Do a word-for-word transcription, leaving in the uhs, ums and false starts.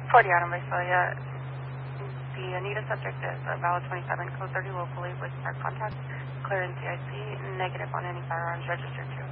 forty Adam Visalia. The Anita subject is a valid twenty-seven, code thirty locally with our contact, clear in C I C, negative on any firearms registered to.